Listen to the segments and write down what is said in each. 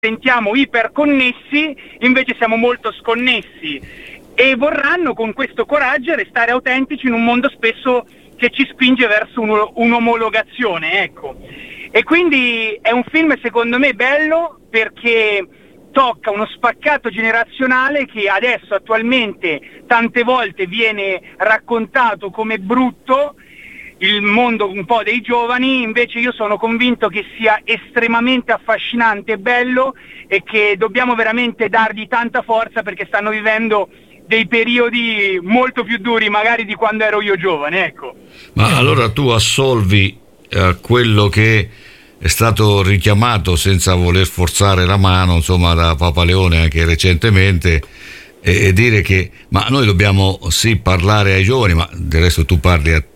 sentiamo iperconnessi, invece siamo molto sconnessi, e vorranno con questo coraggio restare autentici in un mondo spesso che ci spinge verso un'omologazione, ecco. E quindi è un film secondo me bello perché tocca uno spaccato generazionale che adesso attualmente tante volte viene raccontato come brutto, il mondo un po' dei giovani. Invece io sono convinto che sia estremamente affascinante e bello, e che dobbiamo veramente dargli tanta forza perché stanno vivendo dei periodi molto più duri magari di quando ero io giovane, ecco. Ma allora tu assolvi quello che è stato richiamato senza voler forzare la mano, insomma, da Papa Leone anche recentemente, e dire che ma noi dobbiamo sì parlare ai giovani, ma del resto tu parli a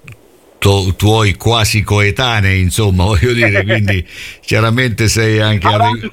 tuoi quasi coetanei, insomma, voglio dire, quindi chiaramente sei anche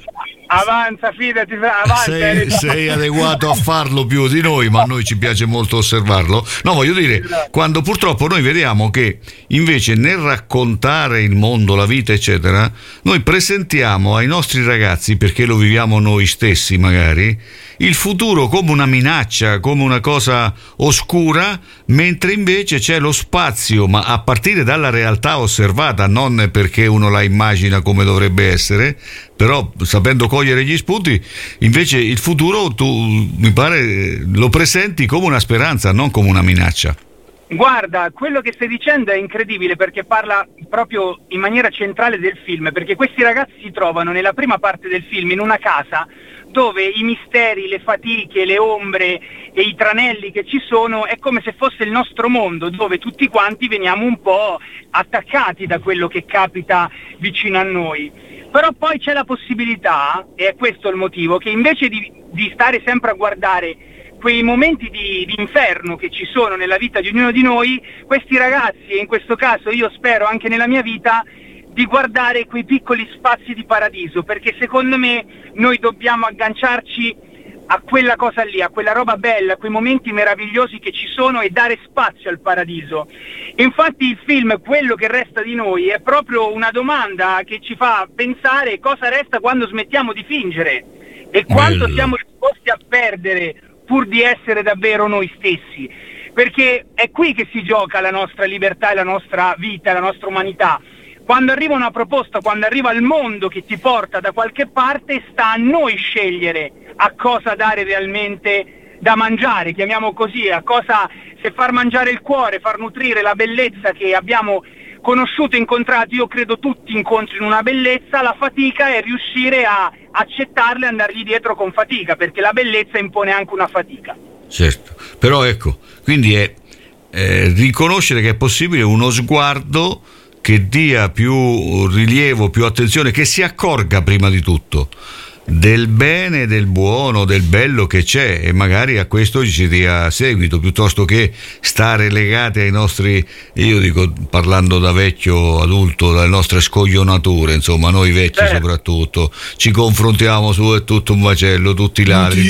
avanza, fidati, avanza. Sei adeguato a farlo più di noi, ma a noi ci piace molto osservarlo. No, voglio dire, quando purtroppo noi vediamo che invece nel raccontare il mondo, la vita, eccetera, noi presentiamo ai nostri ragazzi, perché lo viviamo noi stessi magari, il futuro come una minaccia, come una cosa oscura, mentre invece c'è lo spazio, ma a partire dalla realtà osservata, non perché uno la immagina come dovrebbe essere, però sapendo cogliere gli spunti. Invece il futuro tu, mi pare, lo presenti come una speranza, non come una minaccia. Guarda, quello che stai dicendo è incredibile, perché parla proprio in maniera centrale del film, perché questi ragazzi si trovano nella prima parte del film in una casa dove i misteri, le fatiche, le ombre e i tranelli che ci sono è come se fosse il nostro mondo, dove tutti quanti veniamo un po' attaccati da quello che capita vicino a noi. Però poi c'è la possibilità, e è questo il motivo, che invece di stare sempre a guardare quei momenti di inferno che ci sono nella vita di ognuno di noi, questi ragazzi, e in questo caso io spero anche nella mia vita, di guardare quei piccoli spazi di paradiso, perché secondo me noi dobbiamo agganciarci a quella cosa lì, a quella roba bella, a quei momenti meravigliosi che ci sono, e dare spazio al paradiso. Infatti il film Quello che resta di noi è proprio una domanda che ci fa pensare cosa resta quando smettiamo di fingere e quanto siamo disposti a perdere pur di essere davvero noi stessi, perché è qui che si gioca la nostra libertà e la nostra vita, la nostra umanità. Quando arriva una proposta, quando arriva il mondo che ti porta da qualche parte, sta a noi scegliere a cosa dare realmente da mangiare, chiamiamo così, a cosa, se far mangiare il cuore, far nutrire la bellezza che abbiamo conosciuto, incontrato. Io credo tutti incontrino una bellezza, la fatica è riuscire a accettarla e andargli dietro con fatica, perché la bellezza impone anche una fatica. Certo, però ecco, quindi è riconoscere che è possibile uno sguardo che dia più rilievo, più attenzione, che si accorga prima di tutto del bene, del buono, del bello che c'è, e magari a questo ci dia seguito, piuttosto che stare legati ai nostri, io dico, parlando da vecchio adulto, dalle nostre scoglionature, insomma, noi vecchi soprattutto ci confrontiamo su è tutto un macello, tutti i ladri,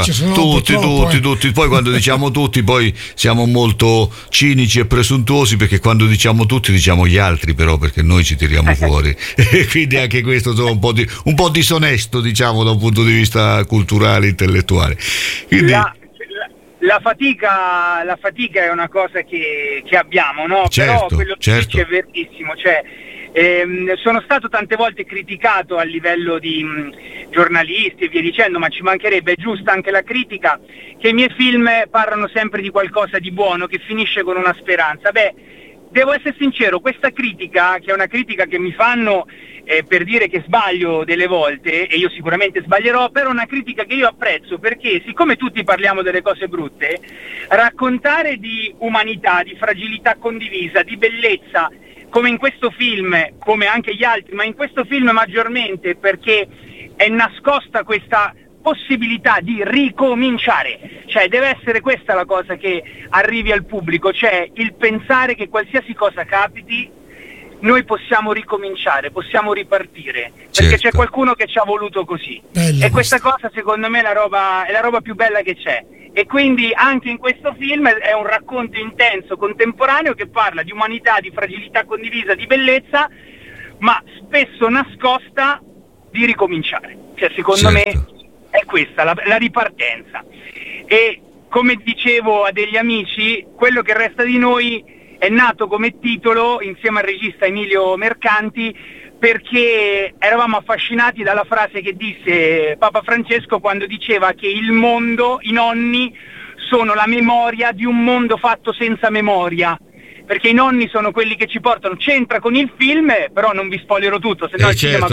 tutti, poi quando diciamo tutti poi siamo molto cinici e presuntuosi, perché quando diciamo tutti diciamo gli altri, però, perché noi ci tiriamo fuori e quindi anche questo insomma, un po' disonesto, diciamo, da un punto di vista culturale, intellettuale. Quindi la fatica è una cosa che abbiamo, no? Certo, però quello che dice è verissimo, cioè sono stato tante volte criticato a livello di giornalisti e via dicendo, ma ci mancherebbe, è giusta anche la critica, che i miei film parlano sempre di qualcosa di buono che finisce con una speranza. Beh, devo essere sincero, questa critica, che è una critica che mi fanno per dire che sbaglio delle volte, e io sicuramente sbaglierò, però è una critica che io apprezzo, perché siccome tutti parliamo delle cose brutte, raccontare di umanità, di fragilità condivisa, di bellezza, come in questo film, come anche gli altri, ma in questo film maggiormente, perché è nascosta questa possibilità di ricominciare, cioè deve essere questa la cosa che arrivi al pubblico, cioè il pensare che qualsiasi cosa capiti noi possiamo ricominciare, possiamo ripartire, perché c'è qualcuno che ci ha voluto così. E questa cosa secondo me è la roba più bella che c'è, e quindi anche in questo film è un racconto intenso, contemporaneo, che parla di umanità, di fragilità condivisa, di bellezza, ma spesso nascosta di ricominciare. Cioè, secondo me è questa la ripartenza. E come dicevo a degli amici, Quello che resta di noi è nato come titolo insieme al regista Emilio Mercanti perché eravamo affascinati dalla frase che disse Papa Francesco quando diceva che il mondo, i nonni, sono la memoria di un mondo fatto senza memoria, perché i nonni sono quelli che ci portano, c'entra con il film, però non vi spoilerò tutto, se no il cinema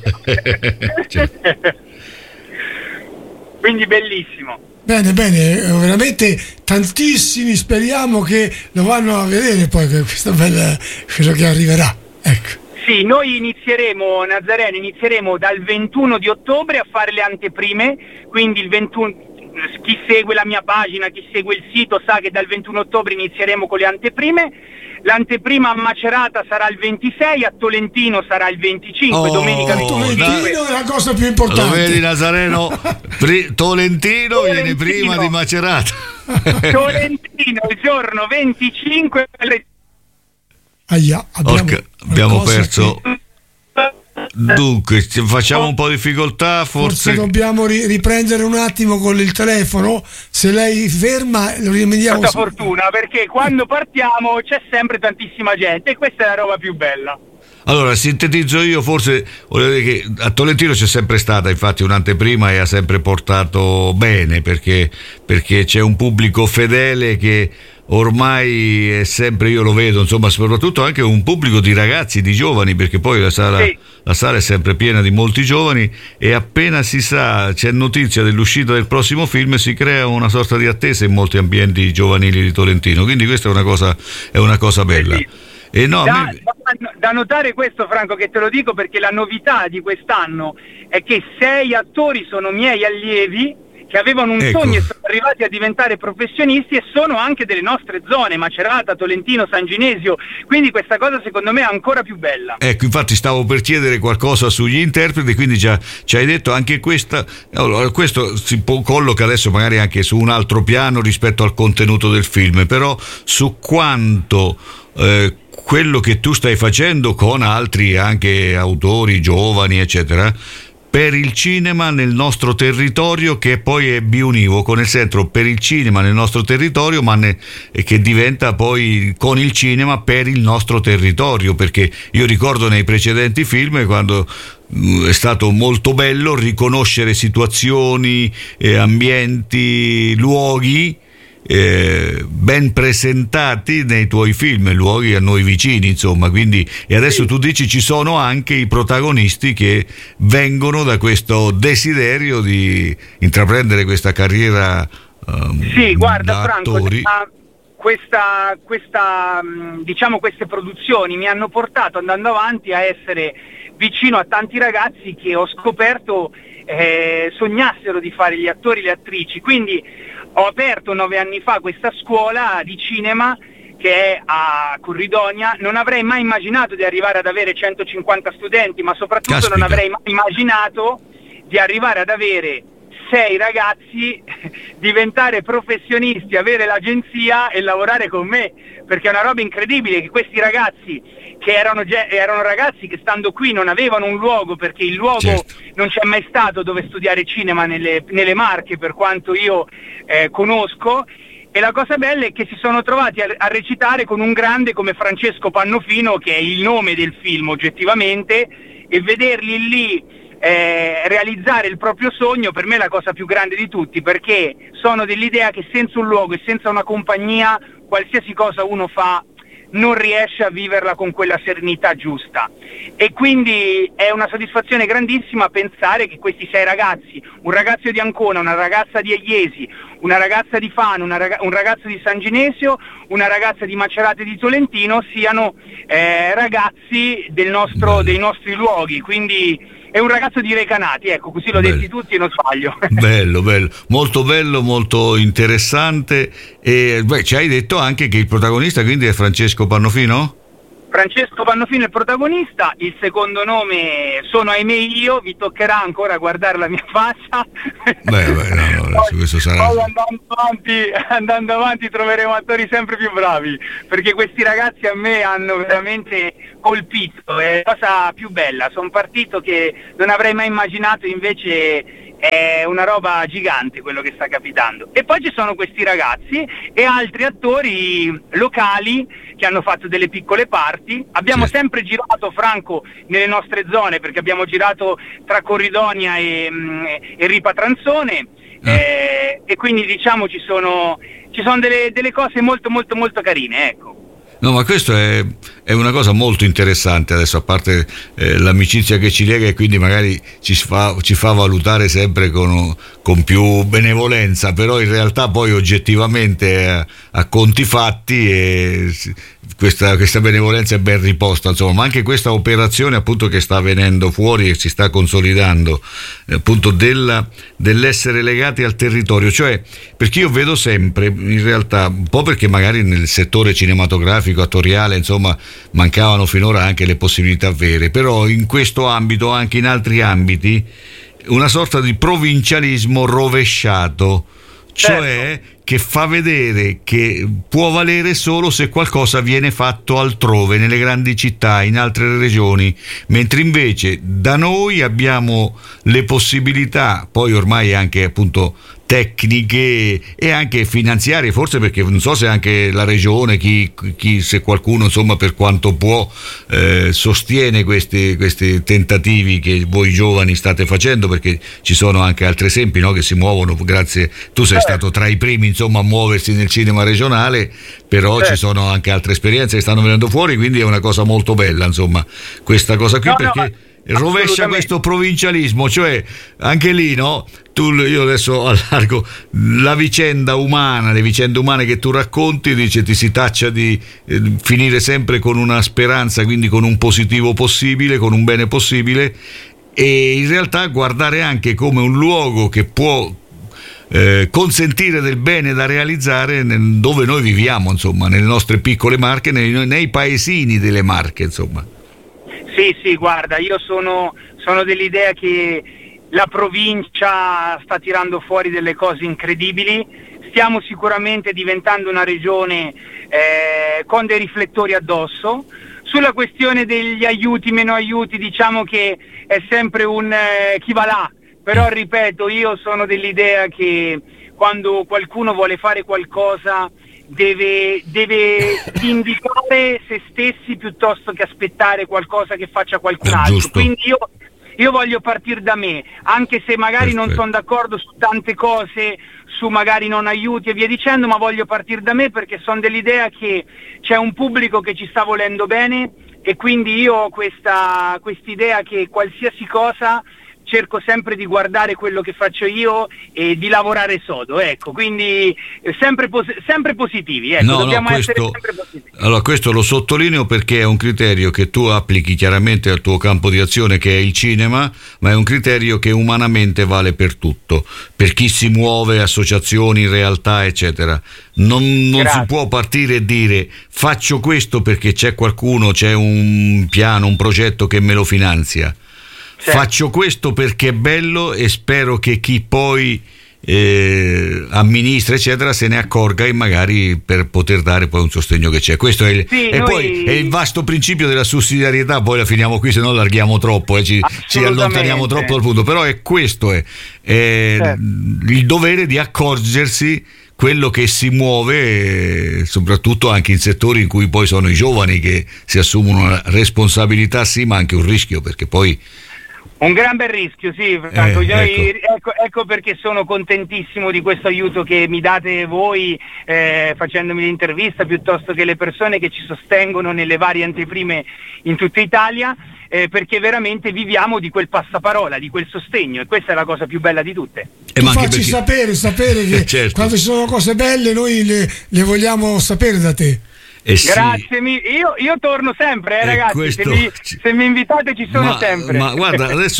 quindi bellissimo. Bene, veramente tantissimi, speriamo che lo vanno a vedere poi questa bella, quello che arriverà, ecco. Sì, noi inizieremo dal 21 di ottobre a fare le anteprime, quindi il 21, chi segue la mia pagina, chi segue il sito sa che dal 21 ottobre inizieremo con le anteprime. L'anteprima a Macerata sarà il 26, a Tolentino sarà il 25, domenica 25. Tolentino è la cosa più importante. Lo vedi Nazareno? Tolentino viene prima di Macerata. Tolentino il giorno 25. Abbiamo perso. Dunque, facciamo un po' di difficoltà. Forse dobbiamo riprendere un attimo con il telefono. Se lei ferma, lo rimediamo. Molta fortuna, perché quando partiamo c'è sempre tantissima gente e questa è la roba più bella. Allora, sintetizzo io, forse voglio dire che a Tolentino c'è sempre stata infatti un'anteprima e ha sempre portato bene perché c'è un pubblico fedele che ormai è sempre, io lo vedo, insomma, soprattutto anche un pubblico di ragazzi, di giovani, perché poi la sala è sempre piena di molti giovani e appena si sa, c'è notizia dell'uscita del prossimo film, si crea una sorta di attesa in molti ambienti giovanili di Tolentino, quindi questa è una cosa bella. E da notare questo, Franco, che te lo dico perché la novità di quest'anno è che 6 attori sono miei allievi che avevano un sogno e sono arrivati a diventare professionisti e sono anche delle nostre zone, Macerata, Tolentino, San Ginesio, quindi questa cosa secondo me è ancora più bella. Ecco, infatti stavo per chiedere qualcosa sugli interpreti, quindi già ci hai detto anche questa. Allora, questo si colloca adesso magari anche su un altro piano rispetto al contenuto del film, però su quanto quello che tu stai facendo con altri anche autori giovani eccetera per il cinema nel nostro territorio, che poi è biunivoco, nel senso per il cinema nel nostro territorio, e che diventa poi con il cinema per il nostro territorio, perché io ricordo nei precedenti film quando è stato molto bello riconoscere situazioni, ambienti, luoghi ben presentati nei tuoi film, luoghi a noi vicini, insomma, quindi, e adesso tu dici ci sono anche i protagonisti che vengono da questo desiderio di intraprendere questa carriera guarda da Franco, attori. Diciamo queste produzioni mi hanno portato, andando avanti, a essere vicino a tanti ragazzi che ho scoperto sognassero di fare gli attori e le attrici, quindi ho aperto 9 anni fa questa scuola di cinema che è a Corridonia. Non avrei mai immaginato di arrivare ad avere 150 studenti, ma soprattutto non avrei mai immaginato di arrivare ad avere 6 ragazzi, diventare professionisti, avere l'agenzia e lavorare con me, perché è una roba incredibile che questi ragazzi che erano ragazzi che stando qui non avevano un luogo, perché il luogo non c'è mai stato dove studiare cinema nelle Marche, per quanto io conosco, e la cosa bella è che si sono trovati a recitare con un grande come Francesco Pannofino, che è il nome del film oggettivamente, e vederli lì realizzare il proprio sogno per me è la cosa più grande di tutti, perché sono dell'idea che senza un luogo e senza una compagnia qualsiasi cosa uno fa non riesce a viverla con quella serenità giusta, e quindi è una soddisfazione grandissima pensare che questi 6 ragazzi, un ragazzo di Ancona, una ragazza di Eiesi, una ragazza di Fano, un ragazzo di San Ginesio, una ragazza di Macerata e di Tolentino siano ragazzi dei nostri luoghi, quindi è un ragazzo di Recanati, ecco, così lo detti tutti e non sbaglio. Bello, bello, molto interessante. E ci hai detto anche che il protagonista quindi è Francesco Pannofino? Francesco Pannofino è il protagonista, il secondo nome sono ahimè io, vi toccherà ancora guardare la mia faccia. No, questo sarà... Poi andando avanti troveremo attori sempre più bravi, perché questi ragazzi a me hanno veramente colpito, è la cosa più bella, sono partito che non avrei mai immaginato, invece è una roba gigante quello che sta capitando. E poi ci sono questi ragazzi e altri attori locali che hanno fatto delle piccole parti. Abbiamo sempre girato, Franco, nelle nostre zone, perché abbiamo girato tra Corridonia e Ripa Tranzone, e quindi diciamo ci sono delle cose molto molto molto carine, ecco. No, ma questo è una cosa molto interessante adesso, a parte l'amicizia che ci lega, e quindi magari ci fa valutare sempre con più benevolenza, però in realtà poi oggettivamente a conti fatti questa benevolenza è ben riposta, insomma. Ma anche questa operazione appunto che sta venendo fuori e si sta consolidando, appunto dell'essere legati al territorio, cioè, perché io vedo sempre in realtà, un po' perché magari nel settore cinematografico, attoriale, insomma, mancavano finora anche le possibilità vere, però in questo ambito, anche in altri ambiti, una sorta di provincialismo rovesciato, cioè che fa vedere che può valere solo se qualcosa viene fatto altrove, nelle grandi città, in altre regioni, mentre invece da noi abbiamo le possibilità, poi ormai anche appunto tecniche e anche finanziarie, forse, perché non so se anche la regione, se qualcuno, insomma, per quanto può, sostiene questi tentativi che voi giovani state facendo, perché ci sono anche altri esempi, no, che si muovono, grazie, tu sei stato tra i primi, insomma, a muoversi nel cinema regionale, però ci sono anche altre esperienze che stanno venendo fuori, quindi è una cosa molto bella, insomma, questa cosa qui, perché rovescia questo provincialismo, cioè anche lì, no? Io adesso allargo la vicenda umana, le vicende umane che tu racconti, dice, ti si taccia di finire sempre con una speranza, quindi con un positivo possibile, con un bene possibile, e in realtà guardare anche come un luogo che può consentire del bene da realizzare dove noi viviamo, insomma, nelle nostre piccole Marche, nei paesini delle Marche, insomma. Sì, guarda, io sono dell'idea che la provincia sta tirando fuori delle cose incredibili. Stiamo sicuramente diventando una regione con dei riflettori addosso. Sulla questione degli aiuti, meno aiuti, diciamo che è sempre un chi va là, però ripeto, io sono dell'idea che quando qualcuno vuole fare qualcosa deve indicare se stessi piuttosto che aspettare qualcosa che faccia qualcun altro. Giusto. Quindi io voglio partire da me, anche se magari non sono d'accordo su tante cose, su magari non aiuti e via dicendo, ma voglio partire da me perché sono dell'idea che c'è un pubblico che ci sta volendo bene, e quindi io ho quest'idea che qualsiasi cosa cerco sempre di guardare quello che faccio io e di lavorare sodo, ecco, quindi sempre positivi, ecco, dobbiamo essere sempre positivi. Allora, questo lo sottolineo perché è un criterio che tu applichi chiaramente al tuo campo di azione, che è il cinema, ma è un criterio che umanamente vale per tutto, per chi si muove, associazioni, realtà, eccetera. Non si può partire e dire faccio questo perché c'è qualcuno, c'è un piano, un progetto che me lo finanzia. Faccio questo perché è bello e spero che chi poi amministra, eccetera, se ne accorga, e magari per poter dare poi un sostegno che c'è. Questo è poi è il vasto principio della sussidiarietà. Poi la finiamo qui, se no allarghiamo troppo e ci allontaniamo troppo dal punto. Però questo è il dovere di accorgersi quello che si muove, soprattutto anche in settori in cui poi sono i giovani che si assumono una responsabilità, sì, ma anche un rischio, perché poi un gran bel rischio, sì, Franco. Ecco perché sono contentissimo di questo aiuto che mi date voi, facendomi l'intervista, piuttosto che le persone che ci sostengono nelle varie anteprime in tutta Italia, perché veramente viviamo di quel passaparola, di quel sostegno, e questa è la cosa più bella di tutte. Tu facci sapere che certo, quando ci sono cose belle noi le vogliamo sapere da te. Grazie, io torno sempre, ragazzi, se mi invitate ci sono sempre. Ma guarda, adesso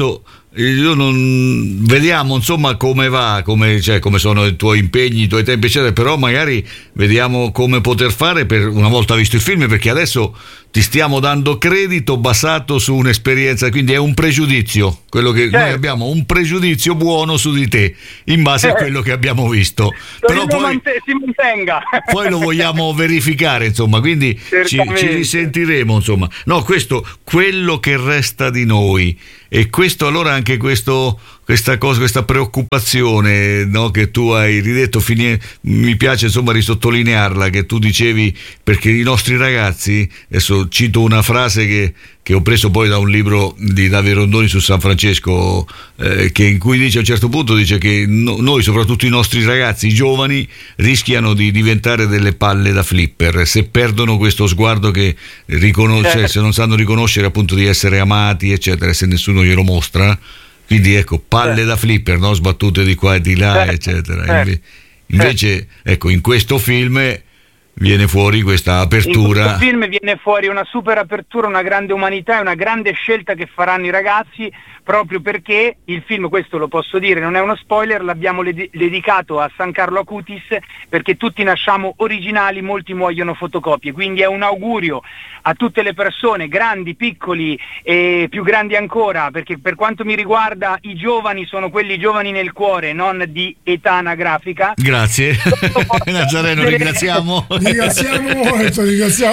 io non vediamo insomma come va, come sono i tuoi impegni, i tuoi tempi eccetera, però magari vediamo come poter fare per una volta visto il film, perché adesso ti stiamo dando credito basato su un'esperienza, quindi è un pregiudizio, quello che noi abbiamo un pregiudizio buono su di te in base a quello che abbiamo visto, però poi si mantenga. Poi lo vogliamo verificare, insomma, quindi ci risentiremo, insomma. No, questo, quello che resta di noi, e questo allora anche questa cosa, questa preoccupazione, no, che tu hai ridetto, mi piace insomma risottolinearla, che tu dicevi, perché i nostri ragazzi, adesso cito una frase che ho preso poi da un libro di Davide Rondoni su San Francesco, che in cui dice, a un certo punto dice che noi, soprattutto i nostri ragazzi, i giovani, rischiano di diventare delle palle da flipper se perdono questo sguardo che riconosce, se non sanno riconoscere appunto di essere amati eccetera, se nessuno glielo mostra. Quindi ecco, palle da flipper, no? Sbattute di qua e di là, eccetera. Invece, ecco, in questo film viene fuori questa apertura. In questo film viene fuori una super apertura, una grande umanità e una grande scelta che faranno i ragazzi, proprio perché il film, questo lo posso dire, non è uno spoiler, l'abbiamo dedicato a San Carlo Acutis, perché tutti nasciamo originali, molti muoiono fotocopie, quindi è un augurio a tutte le persone, grandi, piccoli e più grandi ancora, perché per quanto mi riguarda i giovani sono quelli giovani nel cuore, non di età anagrafica. Grazie. Nazareno, ringraziamo molto.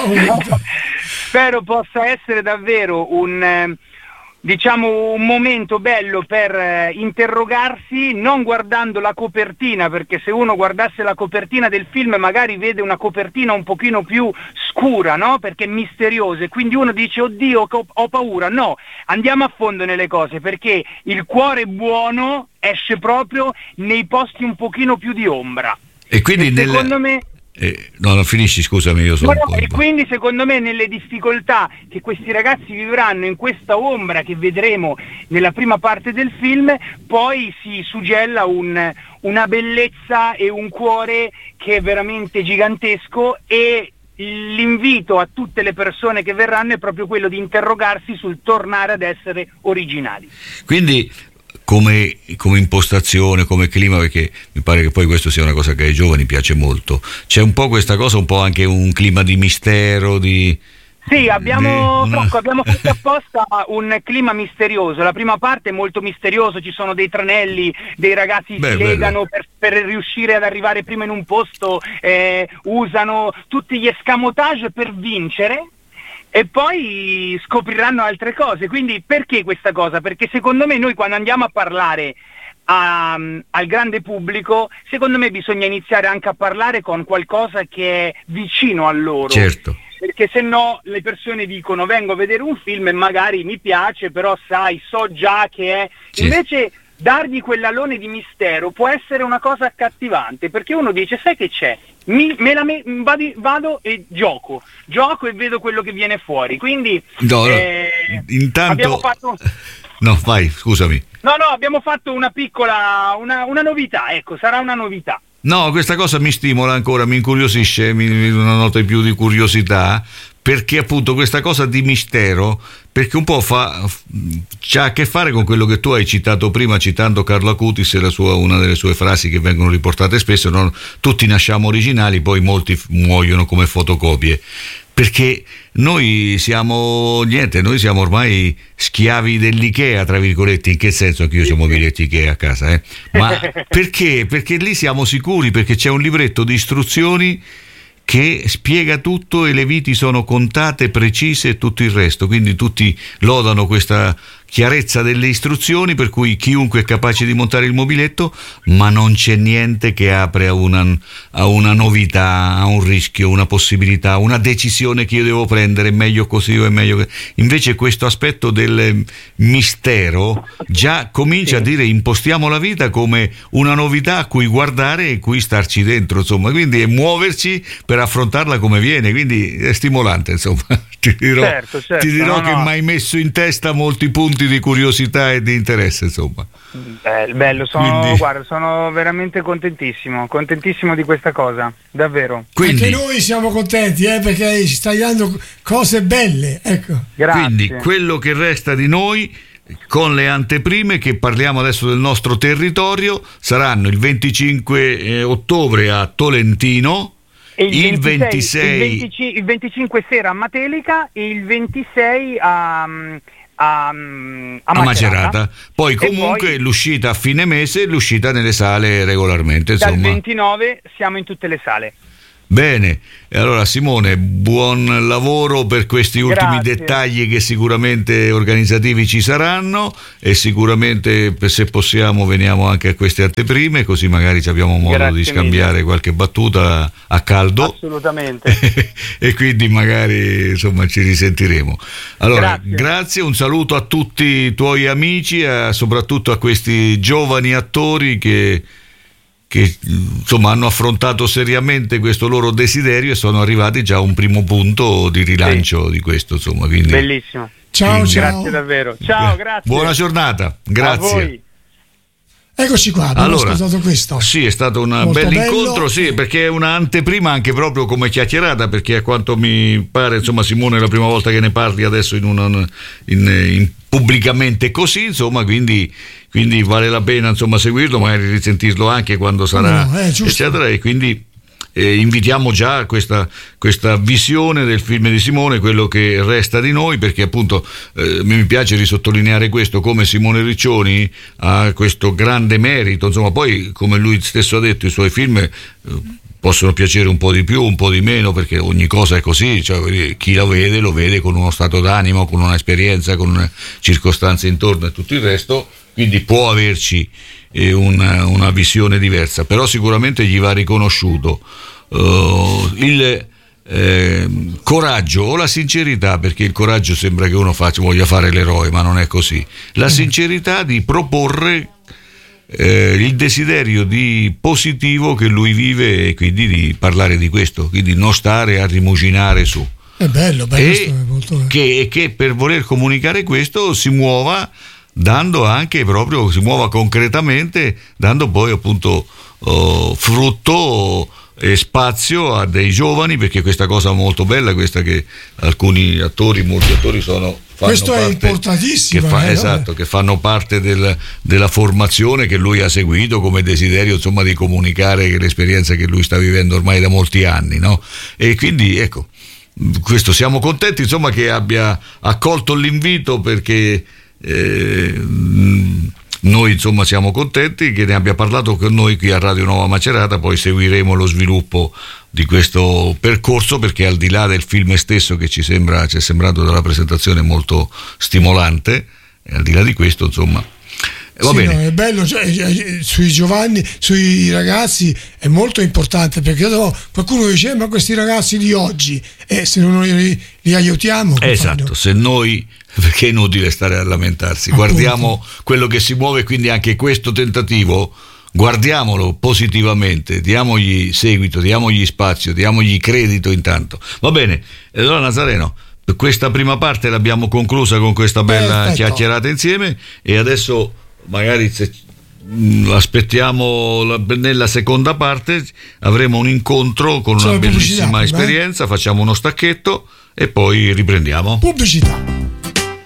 Spero possa essere davvero un momento bello per interrogarsi, non guardando la copertina, perché se uno guardasse la copertina del film magari vede una copertina un pochino più scura, no? Perché è misteriosa, e quindi uno dice oddio ho paura. No, andiamo a fondo nelle cose, perché il cuore buono esce proprio nei posti un pochino più di ombra. E quindi secondo me no, finisci, scusami, io sono e quindi secondo me nelle difficoltà che questi ragazzi vivranno in questa ombra che vedremo nella prima parte del film, poi si suggella una bellezza e un cuore che è veramente gigantesco, e l'invito a tutte le persone che verranno è proprio quello di interrogarsi sul tornare ad essere originali. Quindi come impostazione, come clima, perché mi pare che poi questo sia una cosa che ai giovani piace molto, c'è un po' questa cosa, un po' anche un clima di mistero, Sì, abbiamo fatto apposta un clima misterioso. La prima parte è molto misterioso, ci sono dei tranelli, dei ragazzi si legano per riuscire ad arrivare prima in un posto, usano tutti gli escamotage per vincere, e poi scopriranno altre cose. Quindi perché questa cosa? Perché secondo me noi, quando andiamo a parlare al grande pubblico, secondo me bisogna iniziare anche a parlare con qualcosa che è vicino a loro. Certo. Perché se no le persone dicono vengo a vedere un film e magari mi piace, però so già che è... Sì. Invece dargli quell'alone di mistero può essere una cosa accattivante, perché uno dice sai che c'è? Vado e gioco e vedo quello che viene fuori. Quindi intanto abbiamo fatto... No, vai, scusami. No, abbiamo fatto una piccola una novità, ecco, sarà una novità. No, questa cosa mi stimola ancora, mi incuriosisce, una nota in più di curiosità, perché appunto questa cosa di mistero, perché un po' c'ha a che fare con quello che tu hai citato prima, citando Carlo Acutis e una delle sue frasi che vengono riportate spesso, no? Tutti nasciamo originali, poi molti muoiono come fotocopie. Perché noi siamo ormai schiavi dell'Ikea, tra virgolette. In che senso? Anche io ho mobiletti Ikea a casa, ma perché? Perché lì siamo sicuri, perché c'è un libretto di istruzioni che spiega tutto e le viti sono contate, precise e tutto il resto, quindi tutti lodano questa chiarezza delle istruzioni, per cui chiunque è capace di montare il mobiletto, ma non c'è niente che apre a una novità, a un rischio, una possibilità, una decisione che io devo prendere, è meglio così o è meglio così. Invece questo aspetto del mistero già comincia a dire impostiamo la vita come una novità a cui guardare e cui starci dentro, insomma, quindi è muoverci per affrontarla come viene, quindi è stimolante, insomma. Ti dirò che mi hai messo in testa molti punti di curiosità e di interesse, insomma. Bello, sono veramente contentissimo di questa cosa, davvero. Quindi, anche noi siamo contenti, perché ci stai dando cose belle, ecco. Grazie. Quindi quello che resta di noi con le anteprime che parliamo adesso del nostro territorio, saranno il 25 ottobre a Tolentino, e il 25 sera a Matelica e il 26 a Macerata. Poi comunque poi, l'uscita a fine mese e l'uscita nelle sale regolarmente. Insomma. Dal 29 siamo in tutte le sale. Bene, e allora Simone, buon lavoro per questi ultimi dettagli che sicuramente organizzativi ci saranno, e sicuramente se possiamo veniamo anche a queste anteprime, così magari abbiamo modo di scambiare qualche battuta a caldo. Assolutamente. E quindi magari insomma ci risentiremo. Allora, grazie, un saluto a tutti i tuoi amici, soprattutto a questi giovani attori che insomma hanno affrontato seriamente questo loro desiderio e sono arrivati già a un primo punto di rilancio di questo, insomma, quindi bellissimo. Ciao. Grazie davvero. Ciao, grazie. Buona giornata. Grazie. A voi. Eccoci qua, abbiamo ascoltato questo. Sì, è stato un bel incontro, sì, perché è una anteprima anche proprio come chiacchierata, perché a quanto mi pare, insomma, Simone è la prima volta che ne parli adesso in pubblicamente così, insomma, quindi vale la pena, insomma, seguirlo, magari risentirlo anche quando sarà, eccetera, e quindi invitiamo già questa visione del film di Simone, quello che resta di noi, perché appunto mi piace risottolineare questo, come Simone Riccioni ha questo grande merito, insomma, poi come lui stesso ha detto i suoi film possono piacere un po' di più, un po' di meno, perché ogni cosa è così, cioè chi lo vede con uno stato d'animo, con un'esperienza, con circostanze intorno e tutto il resto, quindi può averci una visione diversa, però sicuramente gli va riconosciuto il coraggio o la sincerità, perché il coraggio sembra che uno voglia fare l'eroe, ma non è così, la sincerità di proporre il desiderio di positivo che lui vive, e quindi di parlare di questo, quindi non stare a rimuginare su. È bello, e che per voler comunicare questo si muova concretamente, dando poi appunto frutto e spazio a dei giovani, perché questa cosa molto bella, questa che molti attori questo è importantissimo, esatto, che fanno parte della formazione che lui ha seguito come desiderio, insomma, di comunicare l'esperienza che lui sta vivendo ormai da molti anni, no? E quindi ecco, questo siamo contenti, insomma, che abbia accolto l'invito, perché noi insomma siamo contenti che ne abbia parlato con noi qui a Radio Nuova Macerata. Poi seguiremo lo sviluppo di questo percorso, perché al di là del film stesso, che ci è sembrato dalla presentazione molto stimolante, e al di là di questo, insomma, va bene. No, è bello, sui giovani, sui ragazzi è molto importante, perché qualcuno dice ma questi ragazzi di oggi, se non li aiutiamo, esatto, se noi, perché è inutile stare a lamentarsi, guardiamo quello che si muove, quindi anche questo tentativo guardiamolo positivamente, diamogli seguito, diamogli spazio, diamogli credito intanto. Va bene, allora Nazareno, questa prima parte l'abbiamo conclusa con questa bella chiacchierata insieme, e adesso magari aspettiamo nella seconda parte, avremo un incontro con una bellissima esperienza, facciamo uno stacchetto e poi riprendiamo. Pubblicità.